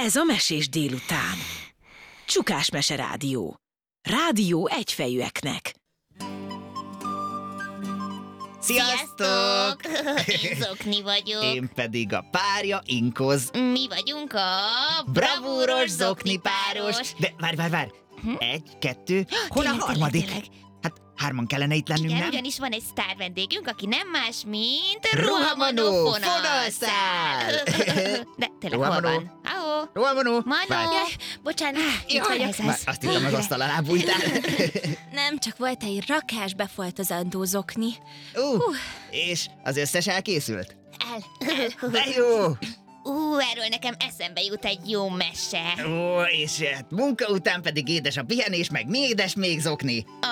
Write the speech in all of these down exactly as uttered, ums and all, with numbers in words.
Ez a Mesés délután. Csukás Mese Rádió. Rádió egyfejűeknek. Sziasztok! Én Zokni vagyok. Én pedig a párja, Inkoz. Mi vagyunk a Bravúros Zokni páros. De várj, várj, várj. Egy, kettő, hol a Tényleg, harmadik? tényleg. Hát hárman kellene itt lennünk, Igen, nem? ugyanis van egy sztár vendégünk, aki nem más, mint Rohamanó fonalszál. De tényleg hol Rohamanó. van? Ahó, Rohamanó. Manó. Várj. Jaj, bocsánat, itt Jaj, vagyok. ez Már az. azt hittem, az asztal alá bújtál. Nem, csak volt egy rakás befoltozandó zokni. Uh, és az összes elkészült? El. De jó! Ú, erről nekem eszembe jut egy jó mese. Ó, és hát munka után pedig édes a pihenés, meg mi édes még Zokni? A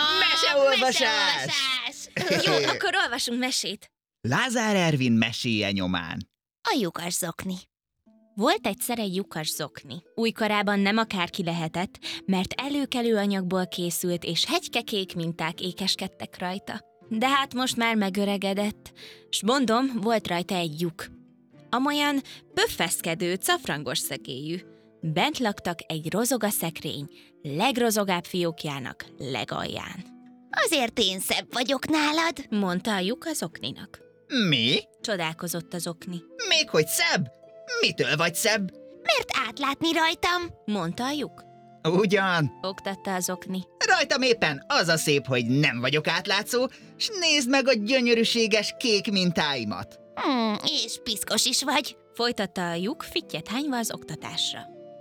Meseolvasás! meseolvasás. Jó, akkor olvasunk mesét. Lázár Ervin meséje nyomán. A lyukas zokni. Volt egyszer egy lyukas zokni. Újkorában nem akárki lehetett, mert előkelő anyagból készült, és hegykekék minták ékeskedtek rajta. De hát most már megöregedett, s mondom, volt rajta egy lyuk. Amolyan pöffeszkedő, cafrangos szegélyű. Bent laktak egy rozogaszekrény, legrozogább fiókjának legalján. Azért én szebb vagyok nálad. Mondta a lyuk az okninak. Mi? Csodálkozott az okni. Még hogy szebb? Mitől vagy szebb? Mert átlátni rajtam. Mondta a lyuk. Ugyan. Oktatta az okni. Rajtam éppen az a szép, hogy nem vagyok átlátszó, s nézd meg a gyönyörűséges kék mintáimat. Hmm, és piszkos is vagy. Folytatta a lyuk, fittyet hányva az oktatásra.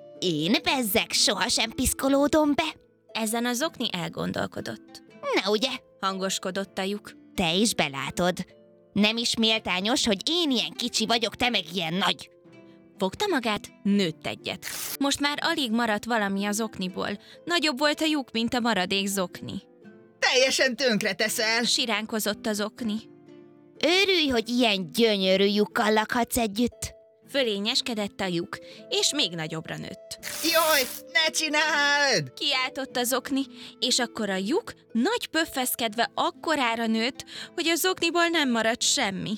Én bezzeg sohasem piszkolódom be. Ezen az okni elgondolkodott. Na ugye, Hangoskodott a lyuk. te is belátod. Nem is méltányos, hogy én ilyen kicsi vagyok, te meg ilyen nagy. Fogta magát, nőtt egyet. Most már alig maradt valami az okniból. Nagyobb volt a lyuk, mint a maradék zokni. Teljesen tönkre teszel. Siránkozott az okni. Örülj, hogy ilyen gyönyörű lyukkal lakhatsz együtt. Fölényeskedett a lyuk, és még nagyobbra nőtt. Jaj, ne csináld! Kiáltott az okni, és akkor a lyuk nagy pöffeszkedve akkorára nőtt, hogy az okniból nem maradt semmi.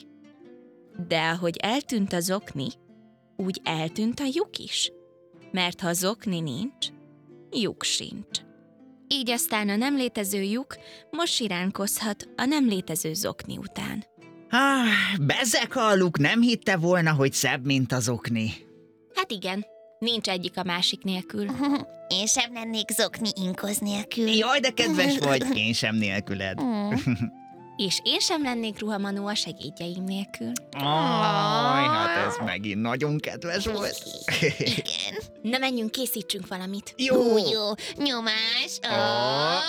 De ahogy eltűnt az okni, úgy eltűnt a lyuk is. Mert ha zokni nincs, lyuk sincs. Így aztán a nem létező lyuk most siránkozhat a nem létező zokni után. Ah, bezzeg halluk, nem hitte volna, hogy szebb, mint az okni. Hát igen, nincs egyik a másik nélkül. Én sem lennék zokni Inkoz nélkül. Jaj, de kedves vagy, én sem nélküled. És én sem lennék Ruhamanó a segédjeim nélkül. Aj, hát ez megint nagyon kedves volt. Igen. Na menjünk, készítsünk valamit. Jó. Ú, jó. Nyomás. Ó.